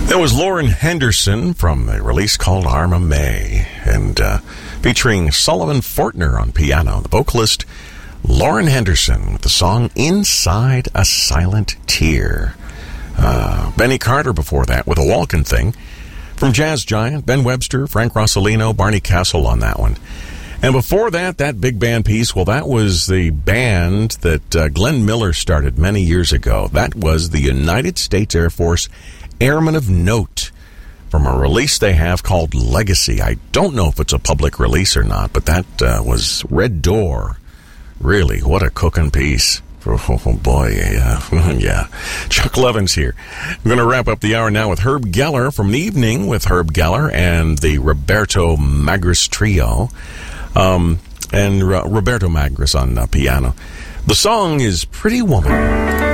That was Lauren Henderson from a release called Arma May, and featuring Sullivan Fortner on piano. The vocalist Lauren Henderson with the song Inside a Silent Tear. Benny Carter before that with a Walkin' Thing. From Jazz Giant, Ben Webster, Frank Rossellino, Barney Castle on that one. And before that, that big band piece, well, that was the band that Glenn Miller started many years ago. That was the United States Air Force Airmen of Note, from a release they have called Legacy. I don't know if it's a public release or not, but that was Red Door. Really, what a cooking piece. Oh, boy, yeah. Chuck Levin's here. We're going to wrap up the hour now with Herb Geller from the Evening with Herb Geller and the Roberto Magris Trio, and Roberto Magris on piano. The song is Pretty Woman.